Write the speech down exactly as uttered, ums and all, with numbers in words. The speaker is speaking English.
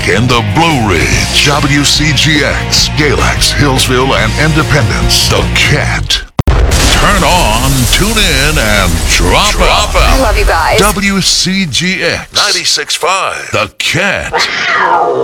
In the Blue Ridge, W C G X, Galax, Hillsville, and Independence. The Cat. Turn on, tune in, and drop, drop out. I love you guys. W C G X ninety-six point five. The Cat.